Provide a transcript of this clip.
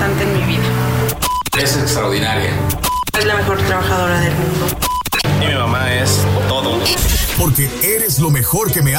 importante en mi vida. Es extraordinaria. Es la mejor trabajadora del mundo. Y mi mamá es todo. Porque eres lo mejor que me